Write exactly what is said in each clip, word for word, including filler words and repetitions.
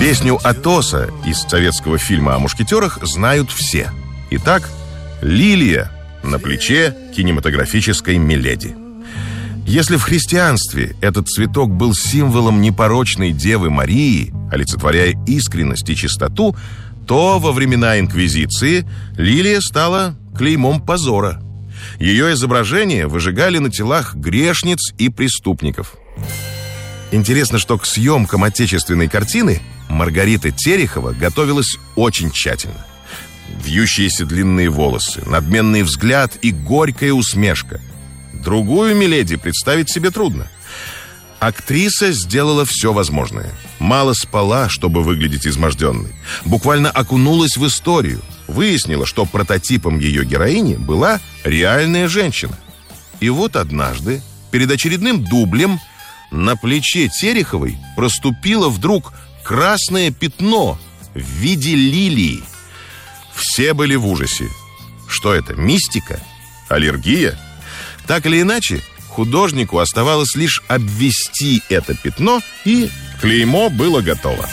Песню Атоса из советского фильма о мушкетерах знают все. Итак, лилия на плече кинематографической миледи. Если в христианстве этот цветок был символом непорочной Девы Марии, олицетворяя искренность и чистоту, то во времена Инквизиции лилия стала клеймом позора. Ее изображение выжигали на телах грешниц и преступников. Интересно, что к съемкам отечественной картины Маргарита Терехова готовилась очень тщательно. Вьющиеся длинные волосы, надменный взгляд и горькая усмешка. Другую миледи представить себе трудно. Актриса сделала все возможное. Мало спала, чтобы выглядеть изможденной. Буквально окунулась в историю. Выяснила, что прототипом ее героини была реальная женщина. И вот однажды, перед очередным дублем, на плече Тереховой проступило вдруг красное пятно в виде лилии. Все были в ужасе. Что это, мистика? Аллергия? Так или иначе, художнику оставалось лишь обвести это пятно, и клеймо было готово.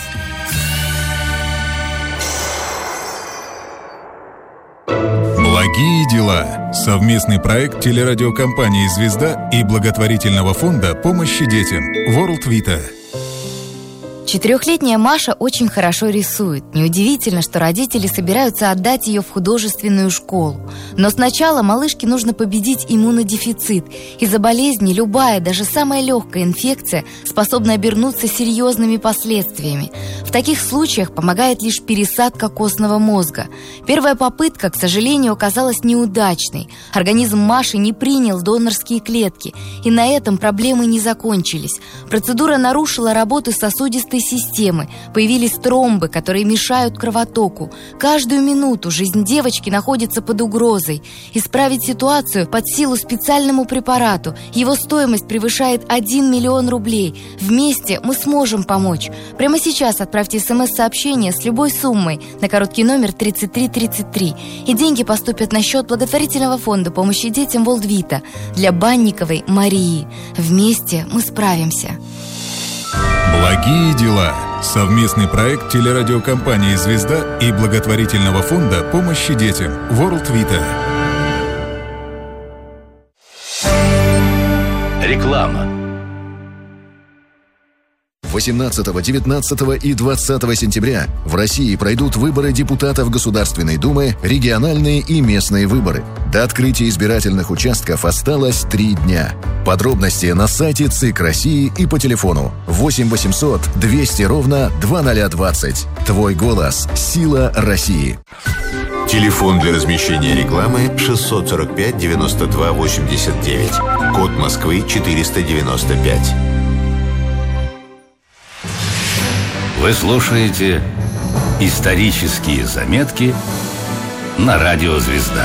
Благие дела. Совместный проект телерадиокомпании «Звезда» и благотворительного фонда помощи детям World Vita. Четырехлетняя Маша очень хорошо рисует. Неудивительно, что родители собираются отдать ее в художественную школу. Но сначала малышке нужно победить иммунодефицит. Из-за болезни любая, даже самая легкая инфекция способна обернуться серьезными последствиями. В таких случаях помогает лишь пересадка костного мозга. Первая попытка, к сожалению, оказалась неудачной. Организм Маши не принял донорские клетки, и на этом проблемы не закончились. Процедура нарушила работу сосудистой системы. Появились тромбы, которые мешают кровотоку. Каждую минуту жизнь девочки находится под угрозой. Исправить ситуацию под силу специальному препарату. Его стоимость превышает один миллион рублей. Вместе мы сможем помочь. Прямо сейчас отправьте смс-сообщение с любой суммой на короткий номер тридцать три тридцать три. И деньги поступят на счет благотворительного фонда помощи детям World Vita для Банниковой Марии. Вместе мы справимся. Благие дела. Совместный проект телерадиокомпании «Звезда» и благотворительного фонда помощи детям World Vita. Реклама. восемнадцатого, девятнадцатого и двадцатого сентября в России пройдут выборы депутатов Государственной Думы, региональные и местные выборы. До открытия избирательных участков осталось три дня. Подробности на сайте ЦИК России и по телефону восемь восемьсот двести ровно двадцать двадцать. Твой голос – сила России. Телефон для размещения рекламы шестьсот сорок пять девяносто два восемьдесят девять. Код Москвы четыреста девяносто пять. Вы слушаете исторические заметки на радио «Звезда».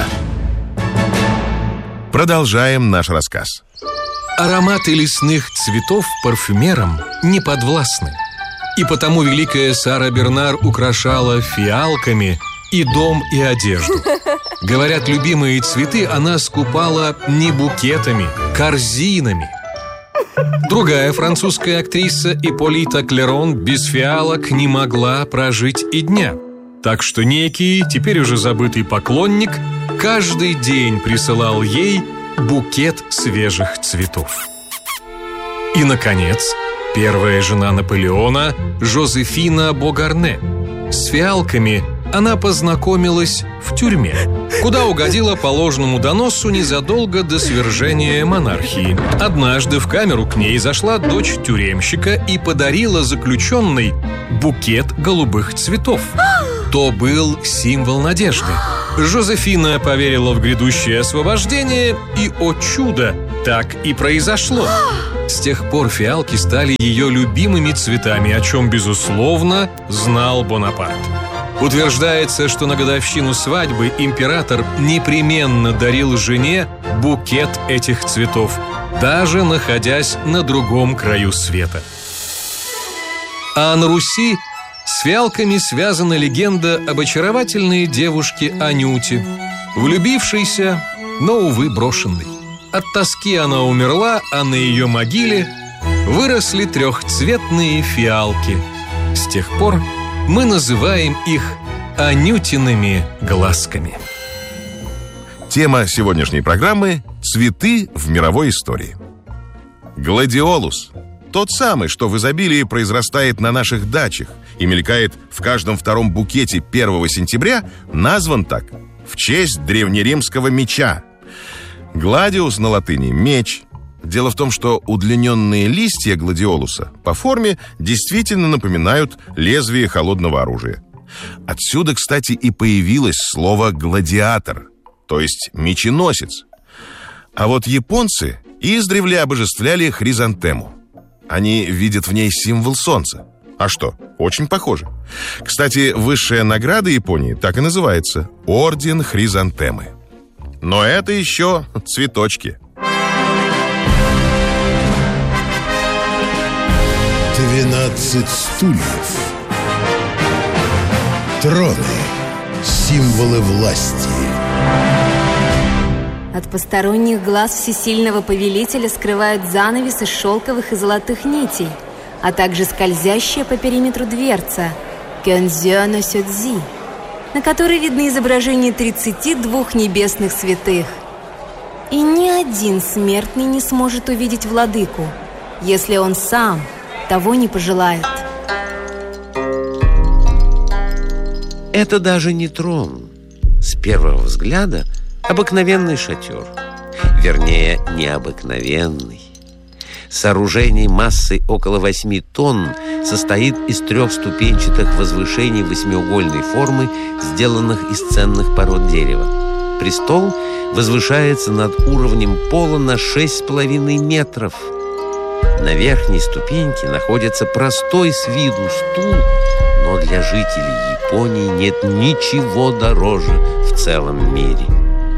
Продолжаем наш рассказ. Ароматы лесных цветов парфюмерам не подвластны. И потому великая Сара Бернар украшала фиалками и дом, и одежду. Говорят, любимые цветы она скупала не букетами, корзинами. Другая французская актриса Ипполита Клерон без фиалок не могла прожить и дня. Так что некий, теперь уже забытый поклонник каждый день присылал ей букет свежих цветов. И, наконец, первая жена Наполеона Жозефина Богарне. С фиалками она познакомилась в тюрьме, куда угодила по ложному доносу незадолго до свержения монархии. Однажды в камеру к ней зашла дочь тюремщика и подарила заключенной букет голубых цветов. То был символ надежды. Жозефина поверила в грядущее освобождение, и, о чудо, так и произошло. С тех пор фиалки стали ее любимыми цветами, о чем, безусловно, знал Бонапарт. Утверждается, что на годовщину свадьбы император непременно дарил жене букет этих цветов, даже находясь на другом краю света. А на Руси с фиалками связана легенда об очаровательной девушке Анюте, влюбившейся, но, увы, брошенной. От тоски она умерла, а на ее могиле выросли трехцветные фиалки. С тех пор мы называем их Анютиными глазками. Тема сегодняшней программы – цветы в мировой истории. Гладиолус – тот самый, что в изобилии произрастает на наших дачах и мелькает в каждом втором букете первого сентября, назван так в честь древнеримского меча. Гладиус на латыни – меч. Дело в том, что удлиненные листья гладиолуса по форме действительно напоминают лезвие холодного оружия. Отсюда, кстати, и появилось слово «гладиатор», то есть меченосец. А вот японцы издревле обожествляли хризантему. Они видят в ней символ солнца. А что? Очень похоже. Кстати, высшая награда Японии так и называется – Орден Хризантемы. Но это еще цветочки. Двенадцать стульев. Троны. Символы власти. От посторонних глаз всесильного повелителя скрывают занавес из шелковых и золотых нитей, а также скользящая по периметру дверца Кёнзё-но Сёдзи, на которой видны изображения тридцати двух небесных святых. И ни один смертный не сможет увидеть владыку, если он сам того не пожелает. Это даже не трон. С первого взгляда обыкновенный шатер. Вернее, необыкновенный. Сооружение массой около восьми тонн состоит из трех ступенчатых возвышений восьмиугольной формы, сделанных из ценных пород дерева. Престол возвышается над уровнем пола на шесть с половиной метров. На верхней ступеньке находится простой с виду стул, но для жителей Японии нет ничего дороже в целом мире.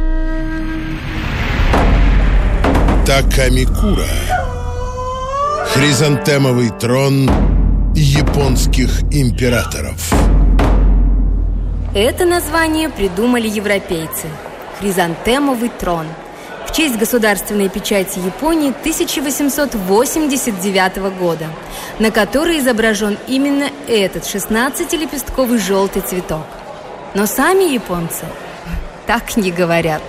Такамикура. Хризантемовый трон японских императоров. Это название придумали европейцы. Хризантемовый трон. В честь государственной печати Японии тысяча восемьсот восемьдесят девятого года, на которой изображен именно этот шестнадцатилепестковый желтый цветок. Но сами японцы так не говорят.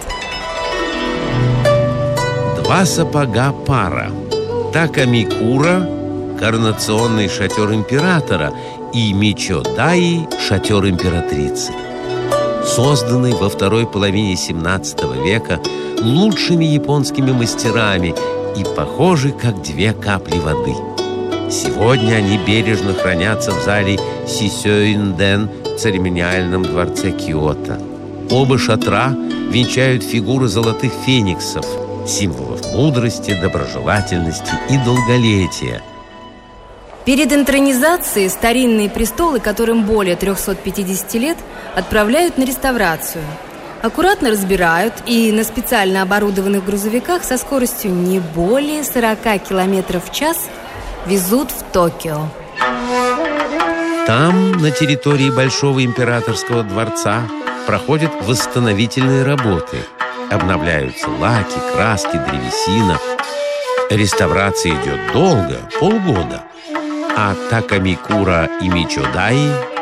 Два сапога пара. Такамикура – коронационный шатер императора, и Мичодаи – шатер императрицы. Созданный во второй половине семнадцатого века лучшими японскими мастерами и похожи, как две капли воды. Сегодня они бережно хранятся в зале Сисёинден в церемониальном дворце Киото. Оба шатра венчают фигуры золотых фениксов, символов мудрости, доброжелательности и долголетия. Перед интронизацией старинные престолы, которым более трехсот пятидесяти лет, отправляют на реставрацию. Аккуратно разбирают и на специально оборудованных грузовиках со скоростью не более сорока километров в час везут в Токио. Там, на территории Большого императорского дворца, проходят восстановительные работы. Обновляются лаки, краски, древесина. Реставрация идет долго, полгода. А Такамикура и Мичодаи